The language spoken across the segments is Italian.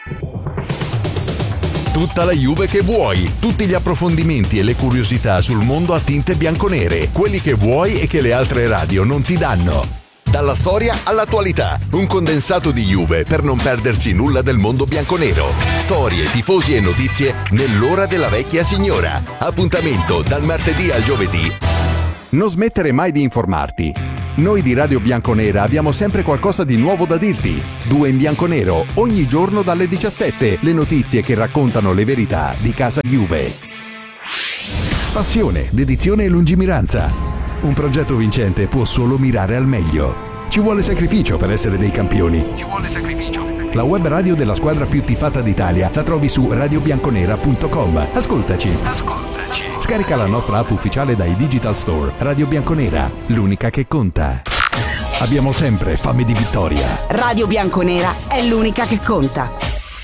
Tutta la Juve che vuoi, tutti gli approfondimenti e le curiosità sul mondo a tinte bianconere, quelli che vuoi e che le altre radio non ti danno. Dalla storia all'attualità, un condensato di Juve per non perdersi nulla del mondo bianconero. Storie, tifosi e notizie nell'ora della vecchia signora. Appuntamento dal martedì al giovedì. Non smettere mai di informarti. Noi di Radio Bianconera abbiamo sempre qualcosa di nuovo da dirti. 2 in bianconero, ogni giorno dalle 17, le notizie che raccontano le verità di casa Juve. Passione, dedizione e lungimiranza. Un progetto vincente può solo mirare al meglio. Ci vuole sacrificio per essere dei campioni. La web radio della squadra più tifata d'Italia la trovi su radiobianconera.com. Ascoltaci. Scarica la nostra app ufficiale dai Digital Store. Radio Bianconera, l'unica che conta. Abbiamo sempre fame di vittoria. Radio Bianconera è l'unica che conta.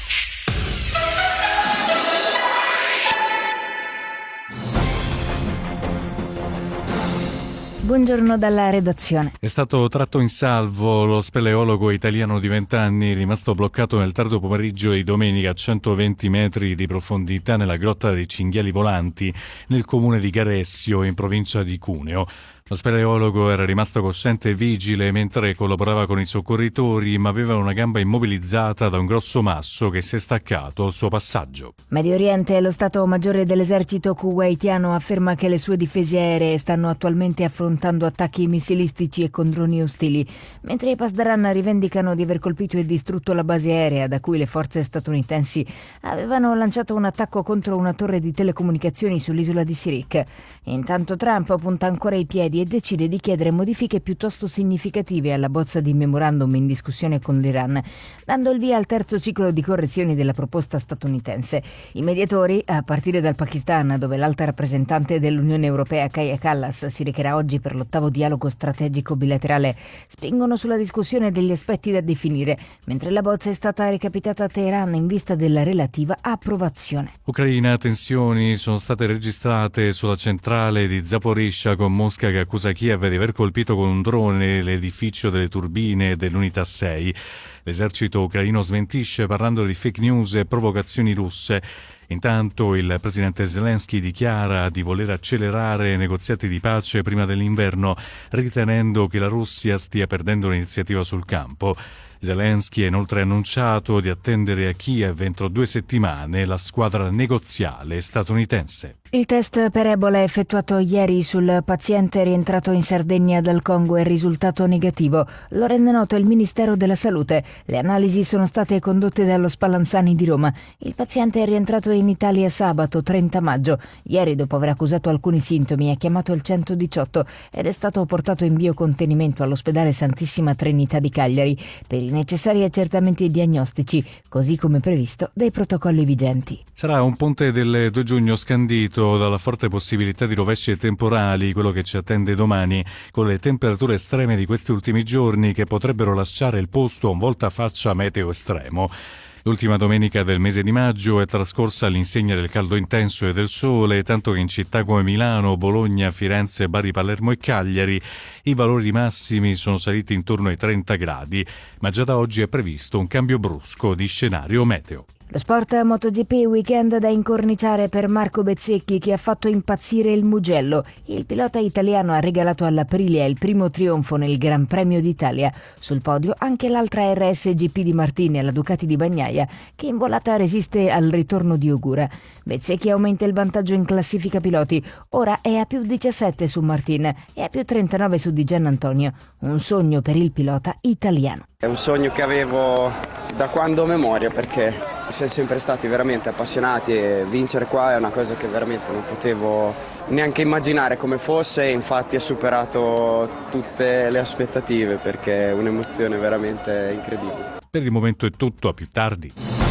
Buongiorno dalla redazione. È stato tratto in salvo lo speleologo italiano di 20 anni, rimasto bloccato nel tardo pomeriggio di domenica a 120 metri di profondità nella grotta dei Cinghiali Volanti, nel comune di Garessio, in provincia di Cuneo. Lo speleologo era rimasto cosciente e vigile mentre collaborava con i soccorritori, ma aveva una gamba immobilizzata da un grosso masso che si è staccato al suo passaggio. Medio Oriente, lo Stato Maggiore dell'esercito kuwaitiano afferma che le sue difese aeree stanno attualmente affrontando attacchi missilistici e con droni ostili, mentre i Pasdaran rivendicano di aver colpito e distrutto la base aerea da cui le forze statunitensi avevano lanciato un attacco contro una torre di telecomunicazioni sull'isola di Sirik. Intanto Trump punta ancora i piedi e decide di chiedere modifiche piuttosto significative alla bozza di memorandum in discussione con l'Iran, dando il via al terzo ciclo di correzioni della proposta statunitense. I mediatori, a partire dal Pakistan, dove l'alta rappresentante dell'Unione Europea Kaja Kallas si recherà oggi per l'8º dialogo strategico bilaterale, spingono sulla discussione degli aspetti da definire, mentre la bozza è stata recapitata a Teheran in vista della relativa approvazione. Ucraina, tensioni sono state registrate sulla centrale di Zaporizhzhia, con Mosca che accusa Kiev di aver colpito con un drone l'edificio delle turbine dell'Unità 6. L'esercito ucraino smentisce parlando di fake news e provocazioni russe. Intanto il presidente Zelensky dichiara di voler accelerare negoziati di pace prima dell'inverno, ritenendo che la Russia stia perdendo l'iniziativa sul campo. Zelensky ha inoltre annunciato di attendere a Kiev entro 2 settimane la squadra negoziale statunitense. Il test per Ebola effettuato ieri sul paziente rientrato in Sardegna dal Congo è risultato negativo. Lo rende noto il Ministero della Salute. Le analisi sono state condotte dallo Spallanzani di Roma. Il paziente è rientrato in Italia sabato 30 maggio. Ieri, dopo aver accusato alcuni sintomi, ha chiamato il 118 ed è stato portato in biocontenimento all'ospedale Santissima Trinità di Cagliari per i necessari accertamenti diagnostici, così come previsto dai protocolli vigenti. Sarà un ponte del 2 giugno scandito dalla forte possibilità di rovesci temporali, quello che ci attende domani, con le temperature estreme di questi ultimi giorni che potrebbero lasciare il posto a un voltafaccia meteo estremo. L'ultima domenica del mese di maggio è trascorsa all'insegna del caldo intenso e del sole, tanto che in città come Milano, Bologna, Firenze, Bari, Palermo e Cagliari i valori massimi sono saliti intorno ai 30 gradi, ma già da oggi è previsto un cambio brusco di scenario meteo. Lo sport MotoGP, weekend da incorniciare per Marco Bezzecchi, che ha fatto impazzire il Mugello. Il pilota italiano ha regalato all'Aprilia il primo trionfo nel Gran Premio d'Italia. Sul podio anche l'altra RSGP di Martini, la Ducati di Bagnaia, che in volata resiste al ritorno di Ogura. Bezzecchi aumenta il vantaggio in classifica piloti. Ora è a più 17 su Martin e a più 39 su Di Giannantonio. Un sogno per il pilota italiano. È un sogno che avevo da quando ho memoria, perché siamo sempre stati veramente appassionati e vincere qua è una cosa che veramente non potevo neanche immaginare come fosse, e infatti ha superato tutte le aspettative, perché è un'emozione veramente incredibile. Per il momento è tutto, a più tardi.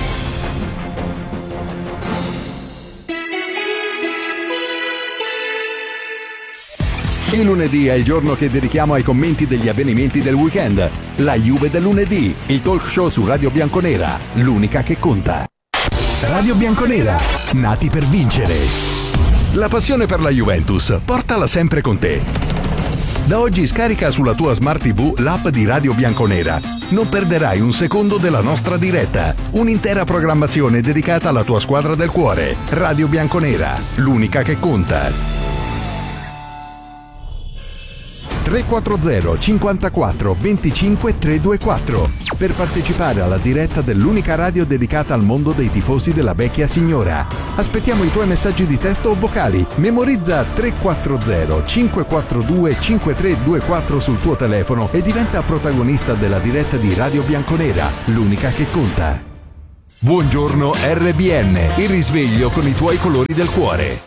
Il lunedì è il giorno che dedichiamo ai commenti degli avvenimenti del weekend. La Juve del lunedì, il talk show su Radio Bianconera, l'unica che conta. Radio Bianconera, nati per vincere. La passione per la Juventus, portala sempre con te. Da oggi scarica sulla tua Smart TV l'app di Radio Bianconera. Non perderai un secondo della nostra diretta. Un'intera programmazione dedicata alla tua squadra del cuore. Radio Bianconera, l'unica che conta. 340 54 25 324 per partecipare alla diretta dell'unica radio dedicata al mondo dei tifosi della vecchia signora. Aspettiamo i tuoi messaggi di testo o vocali. Memorizza 340 542 5324 sul tuo telefono e diventa protagonista della diretta di Radio Bianconera, l'unica che conta. Buongiorno RBN, il risveglio con i tuoi colori del cuore.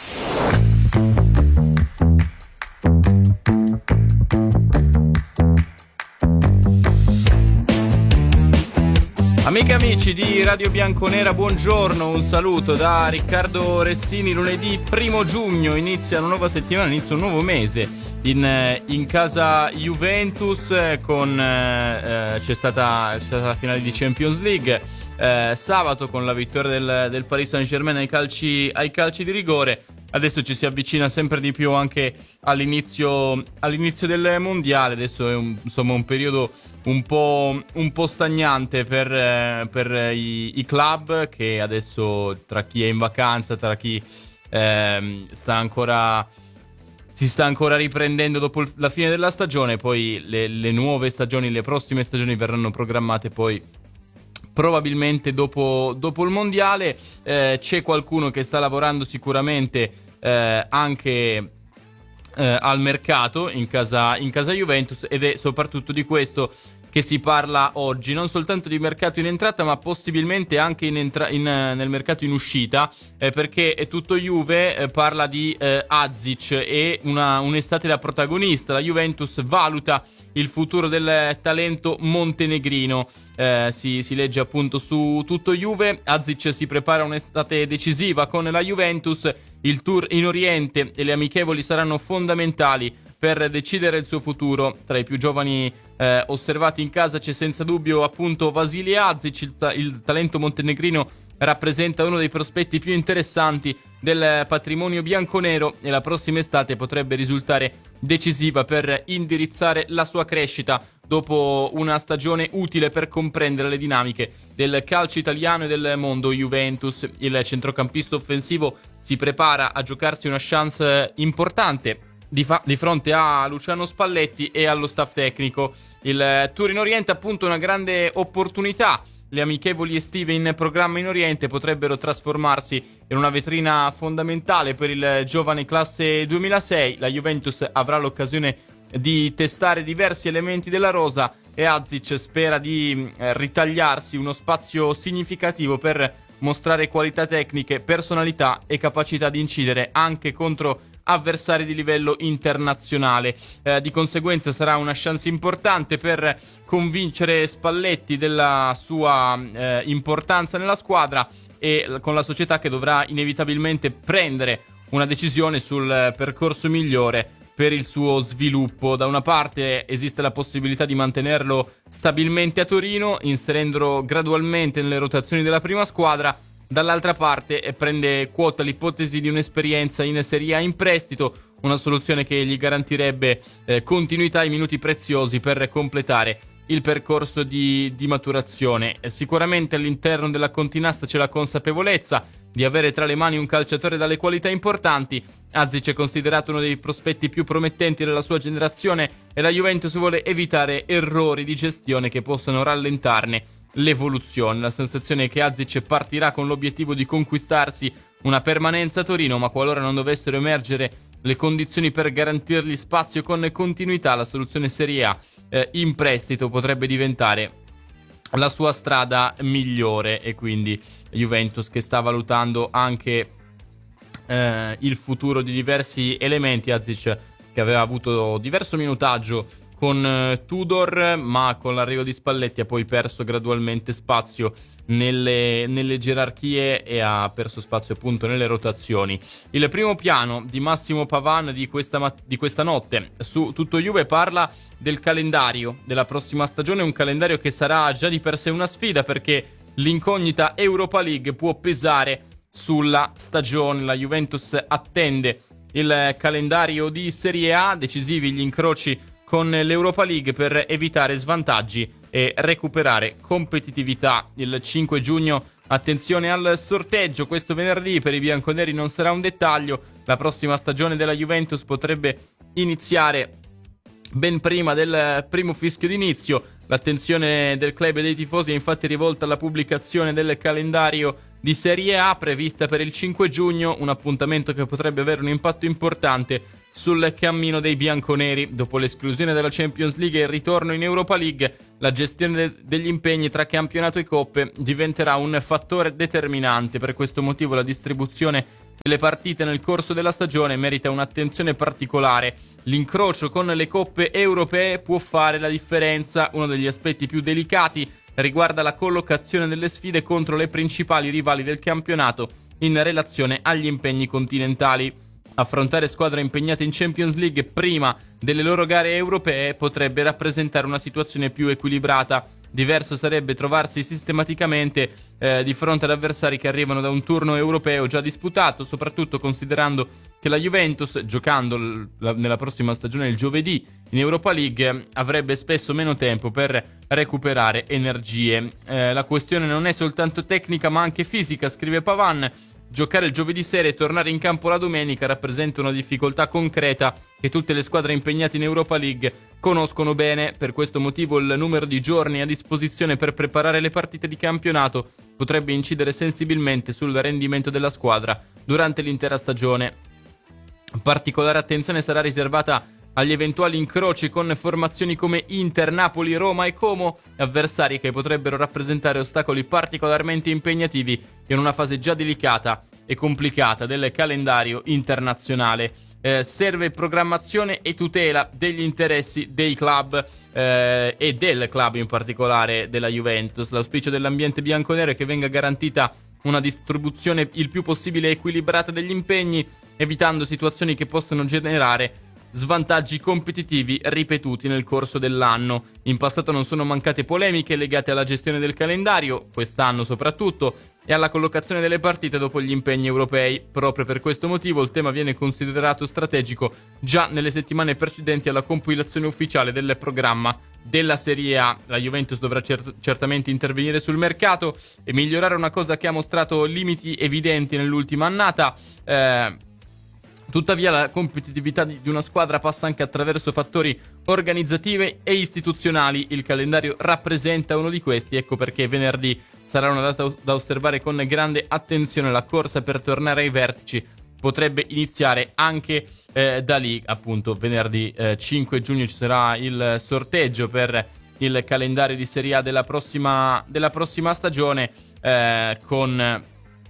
Amiche e amici di Radio Bianconera, buongiorno, un saluto da Riccardo Restini. Lunedì 1 giugno inizia una nuova settimana, inizia un nuovo mese in casa Juventus c'è stata la finale di Champions League sabato con la vittoria del Paris Saint-Germain ai calci di rigore. Adesso ci si avvicina sempre di più anche all'inizio del mondiale. Adesso è un periodo un po' stagnante per i club, che adesso, tra chi è in vacanza, tra chi si sta ancora riprendendo dopo la fine della stagione, poi le nuove stagioni, le prossime stagioni verranno programmate poi probabilmente dopo il mondiale. C'è qualcuno che sta lavorando sicuramente anche al mercato in casa Juventus, ed è soprattutto di questo che si parla oggi, non soltanto di mercato in entrata ma possibilmente anche nel mercato in uscita, perché è tutto Juve parla di Azic e un'estate da protagonista. La Juventus valuta il futuro del talento montenegrino, si legge appunto su tutto Juve. Azic si prepara un'estate decisiva con la Juventus, il tour in Oriente e le amichevoli saranno fondamentali per decidere il suo futuro. Tra i più giovani osservati in casa c'è senza dubbio appunto Vasilij Azic. Il talento montenegrino rappresenta uno dei prospetti più interessanti del patrimonio bianconero e la prossima estate potrebbe risultare decisiva per indirizzare la sua crescita dopo una stagione utile per comprendere le dinamiche del calcio italiano e del mondo Juventus. Il centrocampista offensivo si prepara a giocarsi una chance importante di fronte a Luciano Spalletti e allo staff tecnico. Il tour in Oriente appunto una grande opportunità. Le amichevoli estive in programma in Oriente potrebbero trasformarsi in una vetrina fondamentale per il giovane classe 2006. La Juventus avrà l'occasione di testare diversi elementi della rosa e Azic spera di ritagliarsi uno spazio significativo per mostrare qualità tecniche, personalità e capacità di incidere anche contro avversari di livello internazionale. Di conseguenza sarà una chance importante per convincere Spalletti della sua importanza nella squadra e con la società che dovrà inevitabilmente prendere una decisione sul percorso migliore per il suo sviluppo. Da una parte esiste la possibilità di mantenerlo stabilmente a Torino, inserendolo gradualmente nelle rotazioni della prima squadra. Dall'altra parte prende quota l'ipotesi di un'esperienza in Serie A in prestito, una soluzione che gli garantirebbe continuità e minuti preziosi per completare il percorso di maturazione. Sicuramente all'interno della Continasta c'è la consapevolezza di avere tra le mani un calciatore dalle qualità importanti. Azic è considerato uno dei prospetti più promettenti della sua generazione e la Juventus vuole evitare errori di gestione che possano rallentarne l'evoluzione. La sensazione è che Azic partirà con l'obiettivo di conquistarsi una permanenza a Torino, ma qualora non dovessero emergere le condizioni per garantirgli spazio con continuità, la soluzione Serie A in prestito potrebbe diventare la sua strada migliore. E quindi Juventus che sta valutando anche il futuro di diversi elementi. Azic che aveva avuto diverso minutaggio con Tudor, ma con l'arrivo di Spalletti ha poi perso gradualmente spazio nelle gerarchie e ha perso spazio appunto nelle rotazioni. Il primo piano di Massimo Pavan di questa notte su Tutto Juve parla del calendario della prossima stagione, un calendario che sarà già di per sé una sfida perché l'incognita Europa League può pesare sulla stagione. La Juventus attende il calendario di Serie A, decisivi gli incroci con l'Europa League per evitare svantaggi e recuperare competitività. Il 5 giugno attenzione al sorteggio, questo venerdì per i bianconeri non sarà un dettaglio, la prossima stagione della Juventus potrebbe iniziare ben prima del primo fischio d'inizio. L'attenzione del club e dei tifosi è infatti rivolta alla pubblicazione del calendario di Serie A prevista per il 5 giugno, un appuntamento che potrebbe avere un impatto importante sul cammino dei bianconeri. Dopo l'esclusione dalla Champions League e il ritorno in Europa League, la gestione degli impegni tra campionato e coppe diventerà un fattore determinante. Per questo motivo la distribuzione delle partite nel corso della stagione merita un'attenzione particolare. L'incrocio con le coppe europee può fare la differenza. Uno degli aspetti più delicati riguarda la collocazione delle sfide contro le principali rivali del campionato in relazione agli impegni continentali. Affrontare squadre impegnate in Champions League prima delle loro gare europee potrebbe rappresentare una situazione più equilibrata. Diverso sarebbe trovarsi sistematicamente di fronte ad avversari che arrivano da un turno europeo già disputato, soprattutto considerando che la Juventus, giocando nella prossima stagione il giovedì in Europa League, avrebbe spesso meno tempo per recuperare energie. La questione non è soltanto tecnica ma anche fisica, scrive Pavan. Giocare il giovedì sera e tornare in campo la domenica rappresenta una difficoltà concreta che tutte le squadre impegnate in Europa League conoscono bene. Per questo motivo il numero di giorni a disposizione per preparare le partite di campionato potrebbe incidere sensibilmente sul rendimento della squadra durante l'intera stagione. Particolare attenzione sarà riservata agli eventuali incroci con formazioni come Inter, Napoli, Roma e Como, avversari che potrebbero rappresentare ostacoli particolarmente impegnativi in una fase già delicata e complicata del calendario internazionale. Serve programmazione e tutela degli interessi dei club e del club in particolare della Juventus. L'auspicio dell'ambiente bianconero è che venga garantita una distribuzione il più possibile equilibrata degli impegni, evitando situazioni che possano generare svantaggi competitivi ripetuti nel corso dell'anno. In passato non sono mancate polemiche legate alla gestione del calendario, quest'anno soprattutto, e alla collocazione delle partite dopo gli impegni europei. Proprio per questo motivo il tema viene considerato strategico già nelle settimane precedenti alla compilazione ufficiale del programma della Serie A. La Juventus dovrà certamente intervenire sul mercato e migliorare una cosa che ha mostrato limiti evidenti nell'ultima annata. Tuttavia la competitività di una squadra passa anche attraverso fattori organizzativi e istituzionali. Il calendario rappresenta uno di questi, ecco perché venerdì sarà una data da osservare con grande attenzione. La corsa per tornare ai vertici potrebbe iniziare anche da lì, appunto venerdì 5 giugno ci sarà il sorteggio per il calendario di Serie A della prossima stagione con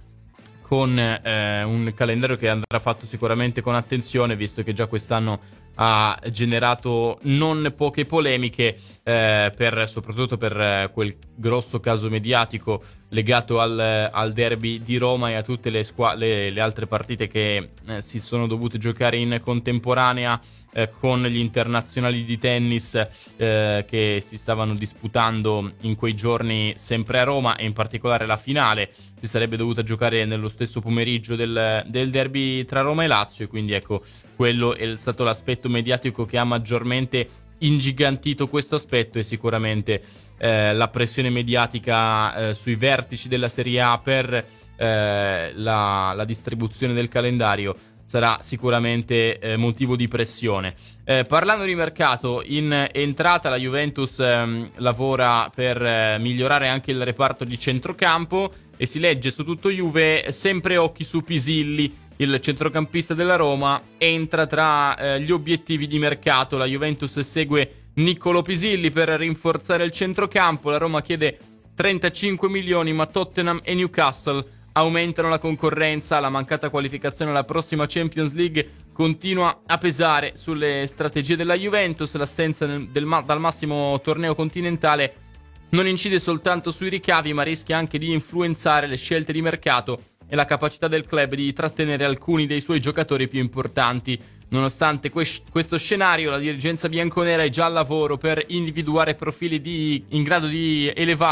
un calendario che andrà fatto sicuramente con attenzione, visto che già quest'anno ha generato non poche polemiche, soprattutto per quel grosso caso mediatico legato al derby di Roma e a tutte le altre partite che si sono dovute giocare in contemporanea con gli internazionali di tennis che si stavano disputando in quei giorni sempre a Roma, e in particolare la finale si sarebbe dovuta giocare nello stesso pomeriggio del derby tra Roma e Lazio, e quindi ecco, quello è stato l'aspetto mediatico che ha maggiormente ingigantito questo aspetto, e sicuramente la pressione mediatica sui vertici della Serie A per la distribuzione del calendario sarà sicuramente motivo di pressione. Parlando di mercato, in entrata la Juventus lavora per migliorare anche il reparto di centrocampo, e si legge su Tutto Juve sempre occhi su Pisilli. Il centrocampista della Roma entra tra gli obiettivi di mercato. La Juventus segue Niccolò Pisilli per rinforzare il centrocampo. La Roma chiede 35 milioni, ma Tottenham e Newcastle aumentano la concorrenza. La mancata qualificazione alla prossima Champions League continua a pesare sulle strategie della Juventus. L'assenza dal massimo torneo continentale non incide soltanto sui ricavi, ma rischia anche di influenzare le scelte di mercato e la capacità del club di trattenere alcuni dei suoi giocatori più importanti. Nonostante questo scenario, la dirigenza bianconera è già al lavoro per individuare profili in grado di elevare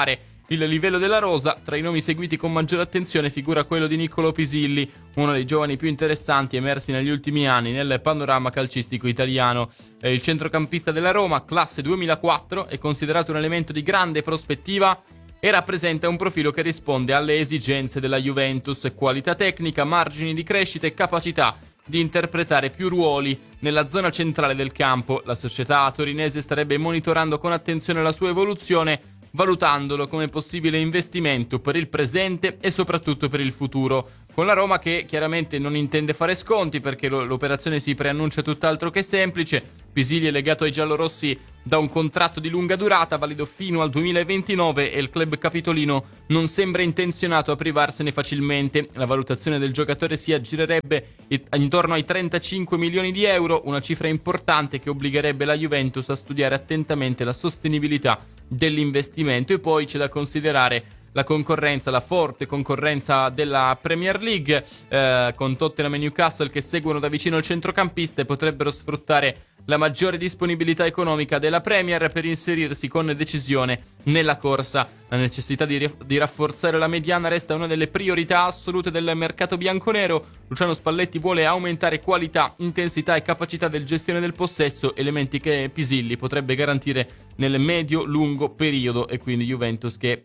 il livello della rosa. Tra i nomi seguiti con maggiore attenzione figura quello di Niccolò Pisilli, uno dei giovani più interessanti emersi negli ultimi anni nel panorama calcistico italiano. Il centrocampista della Roma, classe 2004, è considerato un elemento di grande prospettiva e rappresenta un profilo che risponde alle esigenze della Juventus: qualità tecnica, margini di crescita e capacità di interpretare più ruoli nella zona centrale del campo. La società torinese starebbe monitorando con attenzione la sua evoluzione, valutandolo come possibile investimento per il presente e soprattutto per il futuro. Con la Roma che chiaramente non intende fare sconti, perché l'operazione si preannuncia tutt'altro che semplice. Pisilli è legato ai giallorossi da un contratto di lunga durata valido fino al 2029 e il club capitolino non sembra intenzionato a privarsene facilmente. La valutazione del giocatore si aggirerebbe intorno ai 35 milioni di euro, una cifra importante che obbligherebbe la Juventus a studiare attentamente la sostenibilità dell'investimento. E poi c'è da considerare la concorrenza, la forte concorrenza della Premier League, con Tottenham e Newcastle che seguono da vicino il centrocampista e potrebbero sfruttare la maggiore disponibilità economica della Premier per inserirsi con decisione nella corsa. La necessità di rafforzare la mediana resta una delle priorità assolute del mercato bianconero. Luciano Spalletti vuole aumentare qualità, intensità e capacità del gestione del possesso, elementi che Pisilli potrebbe garantire nel medio-lungo periodo, e quindi Juventus che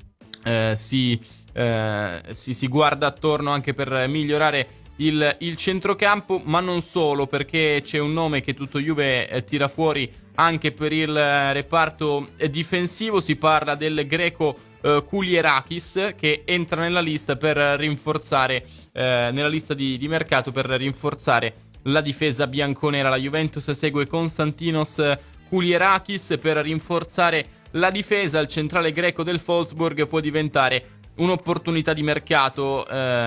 si guarda attorno anche per migliorare il centrocampo, ma non solo, perché c'è un nome che tutto Juve tira fuori anche per il reparto difensivo. Si parla del greco Kulierakis, che entra nella lista per rinforzare nella lista di mercato per rinforzare la difesa bianconera. La Juventus segue Konstantinos Kulierakis per rinforzare la difesa. Il centrale greco del Wolfsburg può diventare un'opportunità di mercato.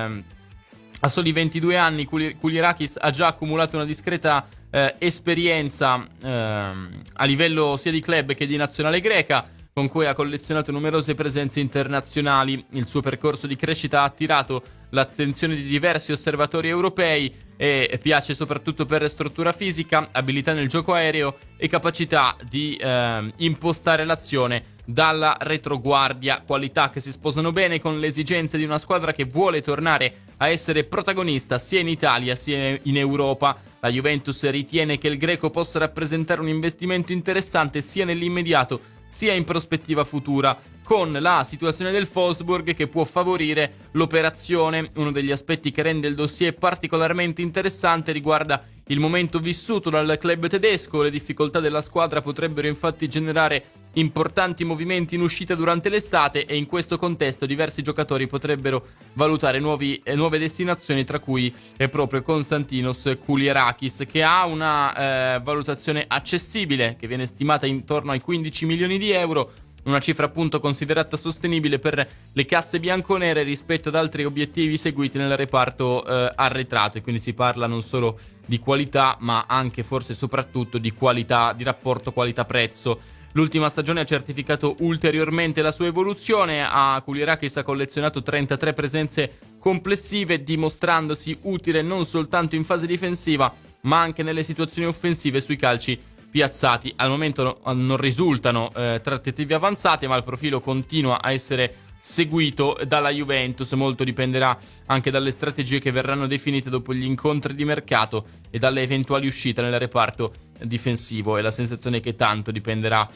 A soli 22 anni Kulierakis ha già accumulato una discreta esperienza a livello sia di club che di nazionale greca, con cui ha collezionato numerose presenze internazionali. Il suo percorso di crescita ha attirato l'attenzione di diversi osservatori europei e piace soprattutto per struttura fisica, abilità nel gioco aereo e capacità di impostare l'azione dalla retroguardia, qualità che si sposano bene con le esigenze di una squadra che vuole tornare a essere protagonista sia in Italia sia in Europa. La Juventus ritiene che il greco possa rappresentare un investimento interessante sia nell'immediato sia in prospettiva futura, con la situazione del Wolfsburg che può favorire l'operazione. Uno degli aspetti che rende il dossier particolarmente interessante riguarda il momento vissuto dal club tedesco. Le difficoltà della squadra potrebbero infatti generare importanti movimenti in uscita durante l'estate, e in questo contesto diversi giocatori potrebbero valutare nuove destinazioni, tra cui è proprio Konstantinos Kulierakis, che ha una valutazione accessibile che viene stimata intorno ai 15 milioni di euro, una cifra appunto considerata sostenibile per le casse bianconere rispetto ad altri obiettivi seguiti nel reparto arretrato. E quindi si parla non solo di qualità, ma anche forse soprattutto di qualità, di rapporto qualità-prezzo. L'ultima stagione ha certificato ulteriormente la sua evoluzione. Kulierakis ha collezionato 33 presenze complessive, dimostrandosi utile non soltanto in fase difensiva, ma anche nelle situazioni offensive sui calci piazzati. Al momento non risultano trattative avanzate, ma il profilo continua a essere seguito dalla Juventus. Molto dipenderà anche dalle strategie che verranno definite dopo gli incontri di mercato e dalle eventuali uscite nel reparto difensivo, e la sensazione è che tanto dipenderà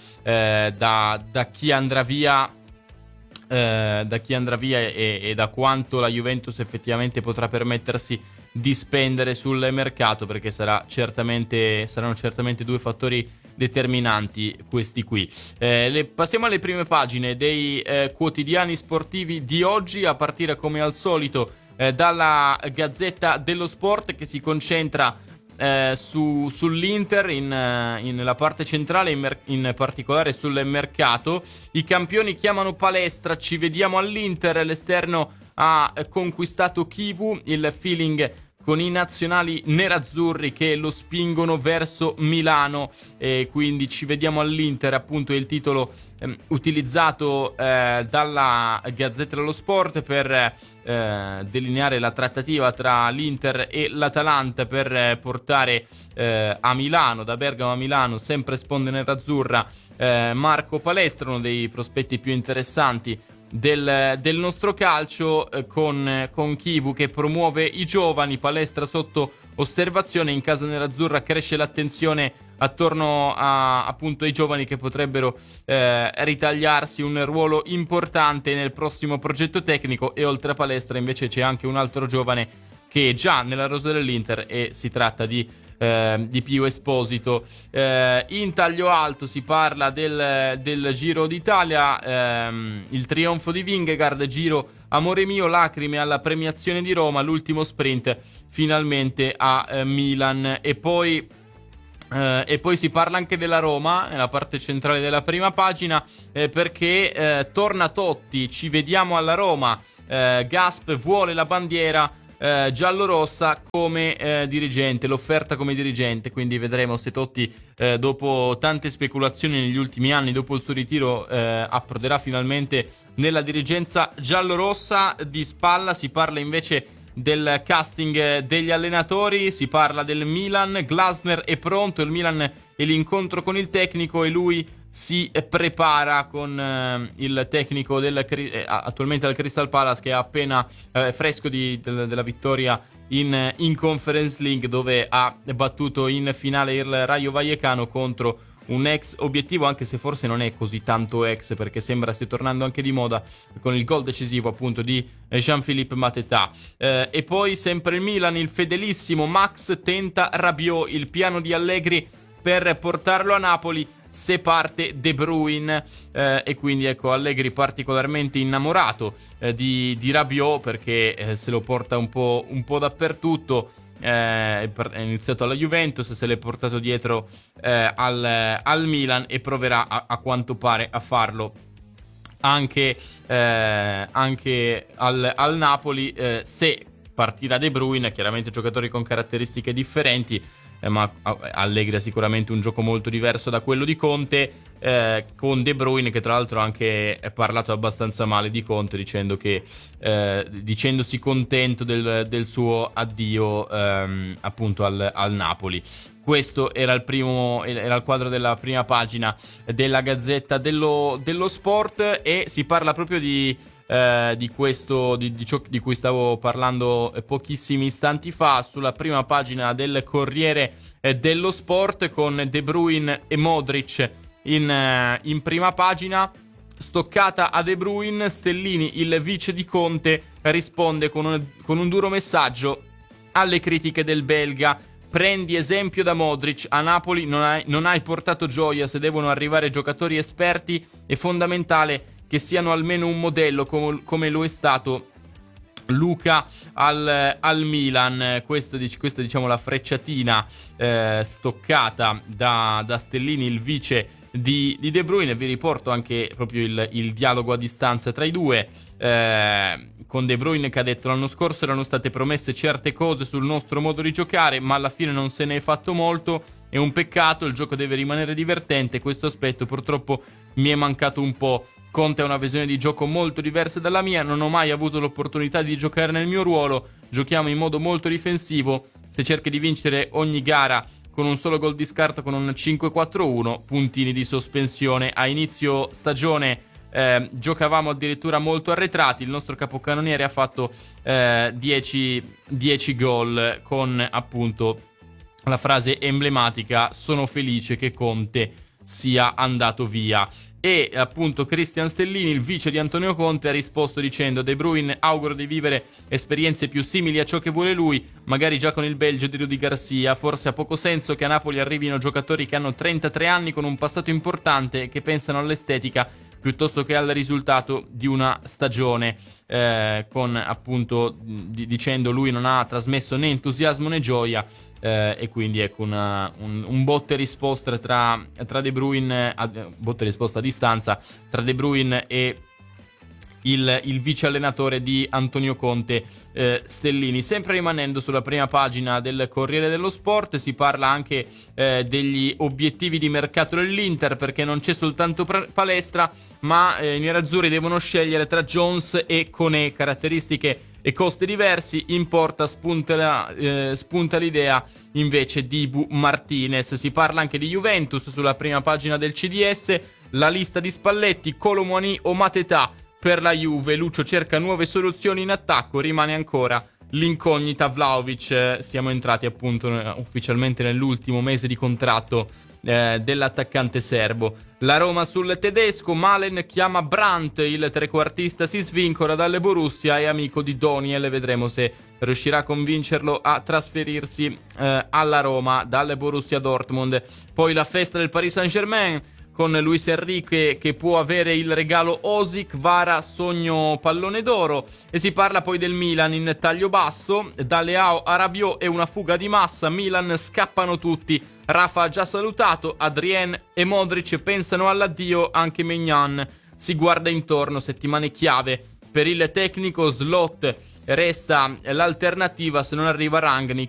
da chi andrà via, e da quanto la Juventus effettivamente potrà permettersi di spendere sul mercato, perché saranno certamente due fattori determinanti questi qui. Passiamo alle prime pagine dei quotidiani sportivi di oggi, a partire come al solito dalla Gazzetta dello Sport, che si concentra sull'Inter nella parte centrale, in particolare sul mercato. I campioni chiamano palestra, ci vediamo all'Inter. L'esterno ha conquistato Chivu, il feeling con i nazionali nerazzurri che lo spingono verso Milano, e quindi ci vediamo all'Inter, appunto è il titolo utilizzato dalla Gazzetta dello Sport per delineare la trattativa tra l'Inter e l'Atalanta per portare a Milano, da Bergamo a Milano, sempre sponda nerazzurra, Marco Palestra, uno dei prospetti più interessanti del nostro calcio, con Chivu che promuove i giovani. Palestra sotto osservazione, in casa nerazzurra cresce l'attenzione attorno appunto ai giovani che potrebbero ritagliarsi un ruolo importante nel prossimo progetto tecnico, e oltre a Palestra invece c'è anche un altro giovane che è già nella rosa dell'Inter, e si tratta di Pio Esposito. In taglio alto si parla del Giro d'Italia, il trionfo di Vingegaard, Giro amore mio, lacrime alla premiazione di Roma, l'ultimo sprint finalmente a Milan. E poi si parla anche della Roma nella parte centrale della prima pagina, perché torna Totti, ci vediamo alla Roma, Gasp vuole la bandiera giallorossa come dirigente, l'offerta come dirigente, quindi vedremo se Totti dopo tante speculazioni negli ultimi anni, dopo il suo ritiro, approderà finalmente nella dirigenza giallorossa. Di spalla si parla invece del casting degli allenatori, si parla del Milan, Glasner è pronto, il Milan è l'incontro con il tecnico e lui si prepara con il tecnico attualmente al Crystal Palace, che è appena fresco della vittoria in Conference League, dove ha battuto in finale il Rayo Vallecano contro un ex obiettivo, anche se forse non è così tanto ex, perché sembra stia tornando anche di moda con il gol decisivo appunto di Jean-Philippe Mateta. E poi sempre il Milan, il fedelissimo Max tenta Rabiot, il piano di Allegri per portarlo a Napoli se parte De Bruyne, e quindi ecco Allegri particolarmente innamorato di Rabiot, perché se lo porta un po' dappertutto. È iniziato alla Juventus, se l'è portato dietro al Milan, e proverà a quanto pare a farlo anche al Napoli, se partirà De Bruyne. Chiaramente giocatori con caratteristiche differenti, ma Allegri ha sicuramente un gioco molto diverso da quello di Conte, con De Bruyne che tra l'altro ha anche parlato abbastanza male di Conte, dicendosi contento del suo addio appunto al Napoli. Questo era il quadro della prima pagina della Gazzetta dello Sport, e si parla proprio di ciò di cui stavo parlando pochissimi istanti fa, sulla prima pagina del Corriere dello Sport, con De Bruyne e Modric in prima pagina. Stoccata a De Bruyne, Stellini, il vice di Conte, risponde con un duro messaggio alle critiche del belga. Prendi esempio da Modric, a Napoli non hai portato gioia. Se devono arrivare giocatori esperti è fondamentale che siano almeno un modello, come lo è stato Luca al Milan. Questa diciamo la frecciatina stoccata da Stellini, il vice di De Bruyne. Vi riporto anche proprio il dialogo a distanza tra i due, con De Bruyne che ha detto: l'anno scorso erano state promesse certe cose sul nostro modo di giocare, ma alla fine non se ne è fatto molto, è un peccato, il gioco deve rimanere divertente, questo aspetto purtroppo mi è mancato un po'. Conte ha una visione di gioco molto diversa dalla mia, non ho mai avuto l'opportunità di giocare nel mio ruolo, giochiamo in modo molto difensivo, se cerchi di vincere ogni gara con un solo gol di scarto con un 5-4-1, puntini di sospensione. A inizio stagione giocavamo addirittura molto arretrati, il nostro capocannoniere ha fatto 10 gol, con appunto la frase emblematica: sono felice che Conte sia andato via. E appunto Cristian Stellini, il vice di Antonio Conte, ha risposto dicendo: De Bruyne auguro di vivere esperienze più simili a ciò che vuole lui, magari già con il Belgio di Rudy Garcia. Forse ha poco senso che a Napoli arrivino giocatori che hanno 33 anni con un passato importante e che pensano all'estetica piuttosto che al risultato di una stagione, con appunto dicendo lui non ha trasmesso né entusiasmo né gioia, e quindi ecco un botte risposta tra De Bruyne, botte risposta a distanza tra De Bruyne e il vice allenatore di Antonio Conte, Stellini. Sempre rimanendo sulla prima pagina del Corriere dello Sport, si parla anche degli obiettivi di mercato dell'Inter, perché non c'è soltanto palestra, ma i nerazzurri devono scegliere tra Jones e Koné, caratteristiche e costi diversi. In porta spunta l'idea invece di Ibu Martinez. Si parla anche di Juventus sulla prima pagina del CDS, la lista di Spalletti, Kolo Muani o Mateta per la Juve. Lucio cerca nuove soluzioni in attacco, rimane ancora l'incognita Vlahovic. Siamo entrati appunto ufficialmente nell'ultimo mese di contratto dell'attaccante serbo. La Roma sul tedesco, Malen chiama Brandt, il trequartista si svincola dalle Borussia, è amico di Doniel, vedremo se riuscirà a convincerlo a trasferirsi alla Roma dalle Borussia Dortmund. Poi la festa del Paris Saint-Germain con Luis Enrique che può avere il regalo Osic, Vara sogno pallone d'oro, e si parla poi del Milan in taglio basso, da Leao a Rabiot e una fuga di massa, Milan scappano tutti, Rafa ha già salutato, Adrien e Modric pensano all'addio, anche Maignan si guarda intorno, settimane chiave per il tecnico. Slot resta l'alternativa se non arriva Rangnick,